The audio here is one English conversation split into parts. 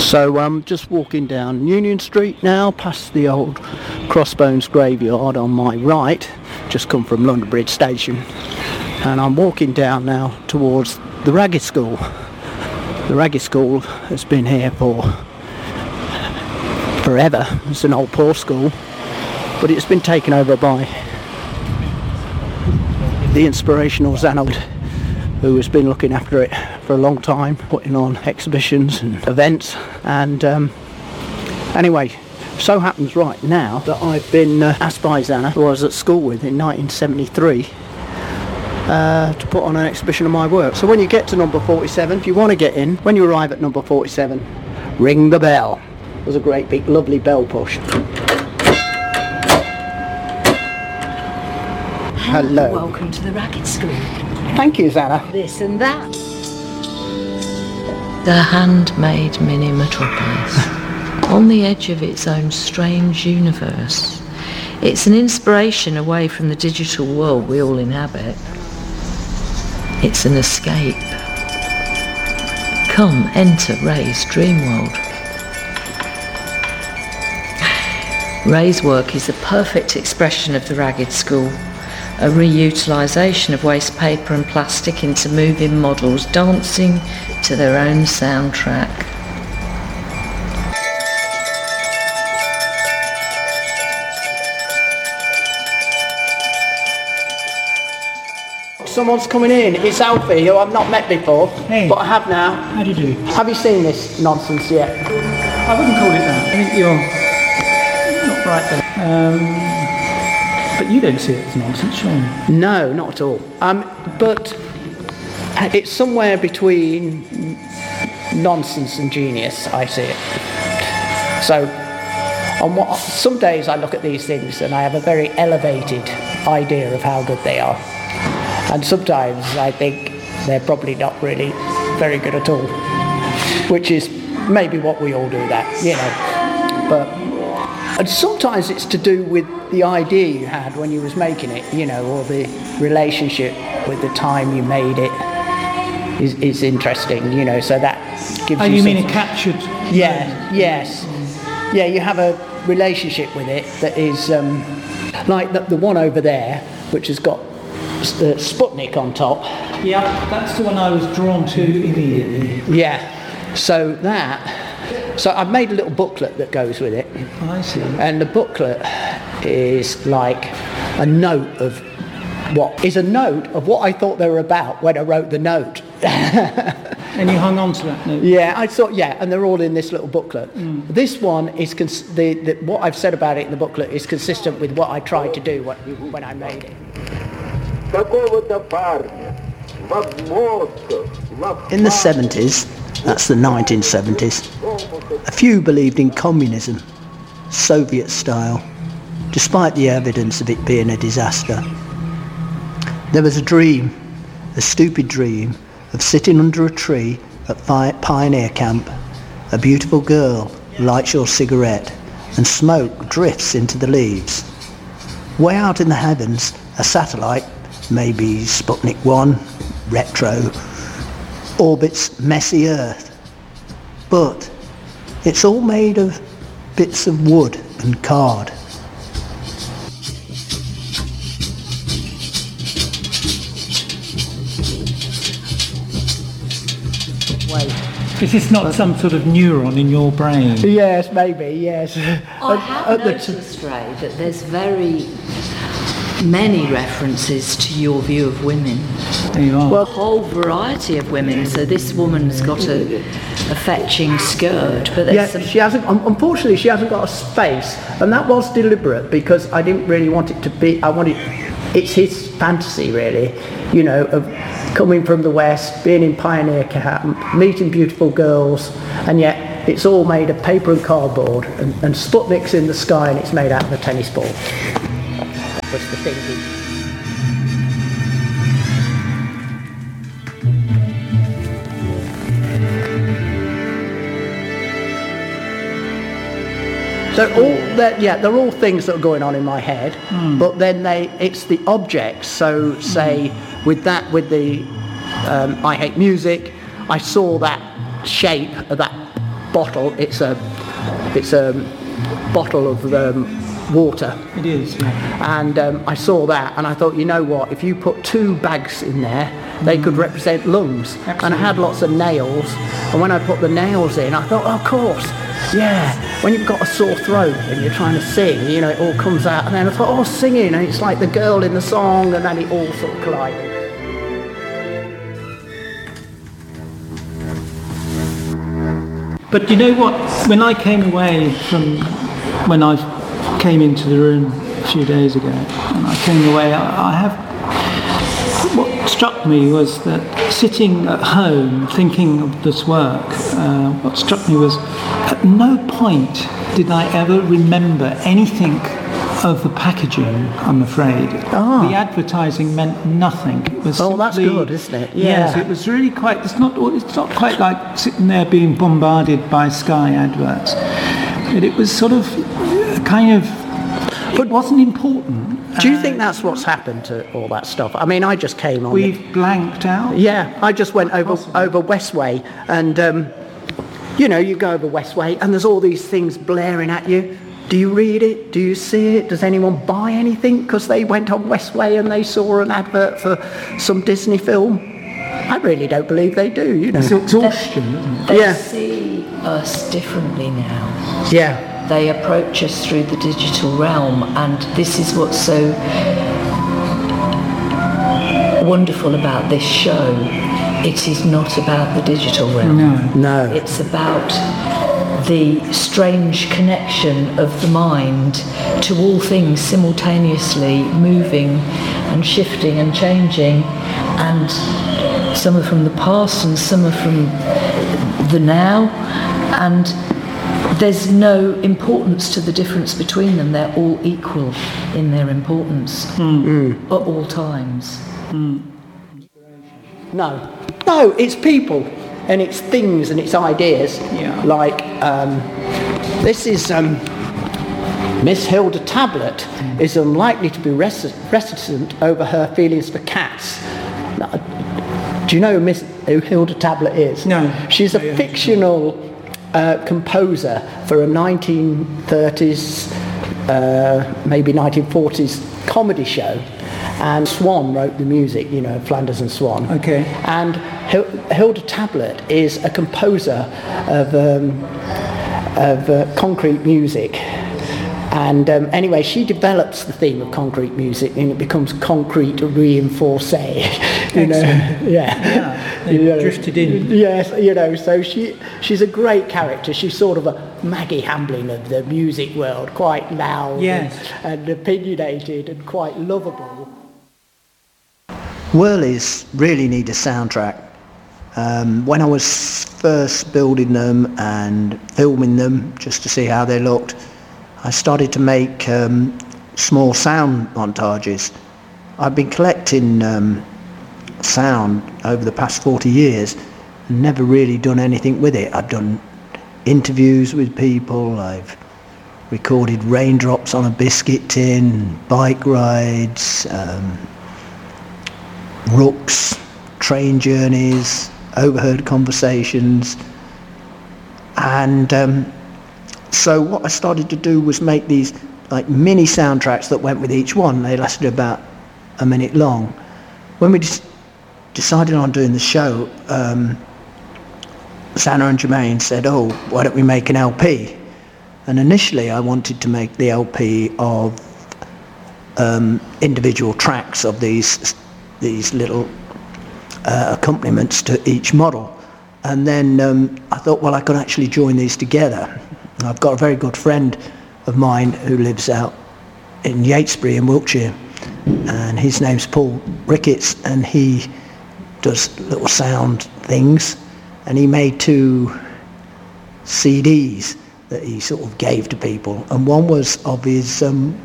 So I'm just walking down Union Street now, past the old Crossbones graveyard on my right, just come from London Bridge Station, and I'm walking down now towards the Ragged School. The Ragged School has been here for forever. It's an old poor school, but it's been taken over by the inspirational Xana, who has been looking after it for a long time, putting on exhibitions and events. And anyway, so happens right now that I've been asked by Xana, who I was at school with in 1973, to put on an exhibition of my work. So when you get to number 47, if you want to get in, when you arrive at number 47, ring the bell. There's a great big lovely bell push. Hello. Welcome to the Ragged School. Thank you, Xana. This and that. The handmade mini metropolis, on the edge of its own strange universe. It's an inspiration away from the digital world we all inhabit. It's an escape. Come, enter Ray's dream world. Ray's work is a perfect expression of the Ragged School. A reutilisation of waste paper and plastic into moving models dancing to their own soundtrack. Someone's coming in. It's Alfie, who I've not met before, but I have now. How do you do? Have you seen this nonsense yet? I wouldn't call it that. I think you're not right there. But you don't see it as nonsense, surely? No, not at all. But it's somewhere between nonsense and genius, I see it. So, some days I look at these things and I have a very elevated idea of how good they are. And sometimes I think they're probably not really very good at all. Which is maybe what we all do that, you know. And sometimes it's to do with the idea you had when you was making it, you know, or the relationship with the time you made it is interesting, you know, so that gives you... Oh, you mean a captured... Yeah, yes. Yeah, you have a relationship with it that is like the one over there, which has got the Sputnik on top. Yeah, that's the one I was drawn to immediately. Yeah, so I've made a little booklet that goes with it. Oh, I see. And the booklet is like a note of what I thought they were about when I wrote the note. And you hung on to that note? Yeah, I thought, and they're all in this little booklet. This one is, what I've said about it in the booklet is consistent with what I tried to do when I made it. In the 70s, that's the 1970s, a few believed in communism, Soviet style, despite the evidence of it being a disaster. There was a dream, a stupid dream, of sitting under a tree at Pioneer Camp. A beautiful girl lights your cigarette and smoke drifts into the leaves. Way out in the heavens, a satellite, maybe Sputnik 1, retro, orbits messy Earth. But it's all made of bits of wood and card. Is this not some sort of neuron in your brain? Yes, maybe, yes. I have noticed, Ray, that there's very many references to your view of women. There you are. Well, a whole variety of women. So this woman's got a fetching skirt, but there's some... she hasn't. Unfortunately, she hasn't got a space, and that was deliberate because I didn't really want it to be. It's his fantasy, really, you know, of coming from the West, being in Pioneer Camp, meeting beautiful girls, and yet it's all made of paper and cardboard, and Sputnik's in the sky, and it's made out of a tennis ball. That was the thinking. So they're all things that are going on in my head, but then it's the objects. So say with the I Hate Music, I saw that shape of that bottle. It's a bottle of water. It is, yeah. And I saw that, and I thought, you know what? If you put 2 bags in there, they could represent lungs. Absolutely. And I had lots of nails, and when I put the nails in, I thought, oh, of course, yeah. When you've got a sore throat and you're trying to sing, you know, it all comes out. And then I thought, oh, singing, and it's like the girl in the song, and then it all sort of collided. But you know what? When I came away from, when I came into the room a few days ago, and I came away, what struck me was that sitting at home thinking of this work, what struck me was at no point did I ever remember anything of the packaging, I'm afraid. The advertising meant nothing. It was simply, that's good, isn't it? Yeah. Yes, it was really quite, it's not quite like sitting there being bombarded by Sky adverts. But it was sort of kind of, it wasn't important. Do you think that's what's happened to all that stuff? I mean, I just came on. We've blanked out? Yeah, I just went over Westway, and you know, you go over Westway, and there's all these things blaring at you. Do you read it? Do you see it? Does anyone buy anything because they went on Westway and they saw an advert for some Disney film? I really don't believe they do, you know. It's exhaustion, isn't it? They see us differently now. Yeah. They approach us through the digital realm, and this is what's so wonderful about this show. It is not about the digital realm. No. It's about the strange connection of the mind to all things simultaneously moving and shifting and changing, and some are from the past and some are from the now, and there's no importance to the difference between them. They're all equal in their importance at all times. No, it's people, and it's things, and it's ideas. Yeah. Like, this is Miss Hilda Tablet is unlikely to be reticent over her feelings for cats. Now, do you know who Hilda Tablet is? No. She's a fictional composer for a 1930s, maybe 1940s comedy show. And Swan wrote the music, you know, Flanders and Swan. Okay. And Hilda Tablet is a composer of concrete music. And anyway, she develops the theme of concrete music, and it becomes concrete reinforcé. You know, They drifted in. Yes, you know. So she's a great character. She's sort of a Maggie Hamblin of the music world, quite loud, and opinionated, and quite lovable. Whirlies really need a soundtrack. When I was first building them and filming them just to see how they looked, I started to make small sound montages. I've been collecting sound over the past 40 years and never really done anything with it. I've done interviews with people, I've recorded raindrops on a biscuit tin, bike rides, rooks, train journeys, overheard conversations, and so what I started to do was make these like mini soundtracks that went with each one. They lasted about a minute long. When we decided on doing the show, Sanna and Jermaine said, oh, why don't we make an LP? And initially I wanted to make the LP of individual tracks of these little accompaniments to each model. And then I thought, well, I could actually join these together. I've got a very good friend of mine who lives out in Yatesbury in Wiltshire, and his name's Paul Ricketts, and he does little sound things, and he made 2 CDs that he sort of gave to people, and one was of his,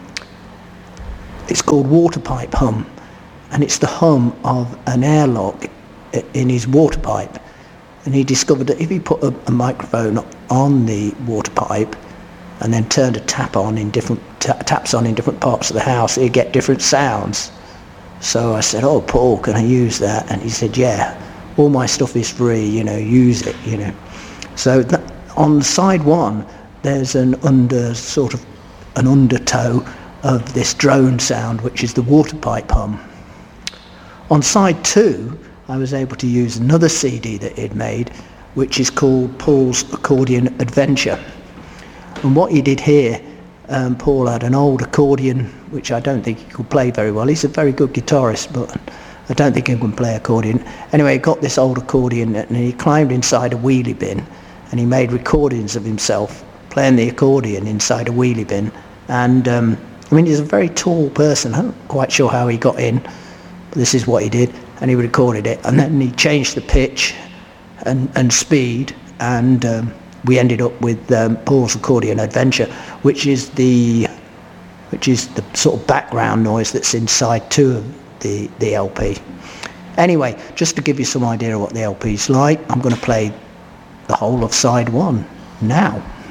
it's called Water Pipe Hum, and it's the hum of an airlock in his water pipe. And he discovered that if he put a microphone on the water pipe and then turned a tap on in different taps on in different parts of the house, he'd get different sounds. So I said, oh, Paul, can I use that? And he said, yeah, all my stuff is free, you know, use it, you know. So on side one, there's an undertow of this drone sound, which is the water pipe hum. On side two, I was able to use another CD that he'd made, which is called Paul's Accordion Adventure. And what he did here, Paul had an old accordion, which I don't think he could play very well. He's a very good guitarist, but I don't think he can play accordion. Anyway, he got this old accordion and he climbed inside a wheelie bin and he made recordings of himself playing the accordion inside a wheelie bin. And he's a very tall person. I'm not quite sure how he got in, but this is what he did. And he recorded it, and then he changed the pitch and speed, and we ended up with Paul's Accordion Adventure, which is the sort of background noise that's inside two of the LP. Anyway, just to give you some idea of what the LP's like, I'm going to play the whole of side one now.